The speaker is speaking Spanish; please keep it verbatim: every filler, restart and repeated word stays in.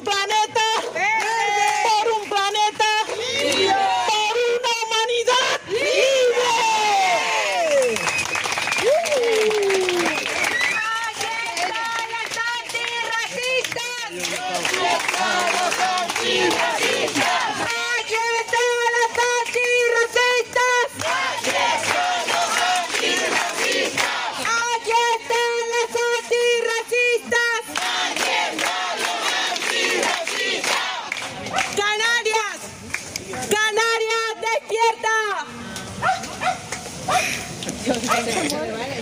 un planeta, por un planeta, por una humanidad libre. Canarias, despierta.